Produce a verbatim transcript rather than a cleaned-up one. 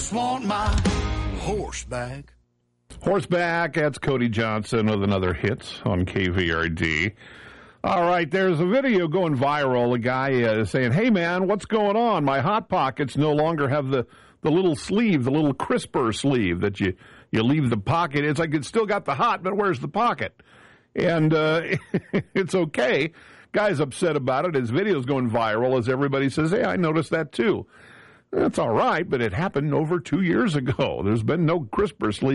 just want my horse back. Horseback, that's Cody Johnson with another hit on K V R D. All right, there's a video going viral. A guy uh, saying, hey, man, what's going on? My Hot Pockets no longer have the, the little sleeve, the little crisper sleeve that you, you leave the pocket. It's like it's still got the hot, but where's the pocket? And uh, it's okay. Guy's upset about it. His video's going viral as everybody says, hey, I noticed that too. That's all right, but it happened over two years ago. There's been no crisper sleeve.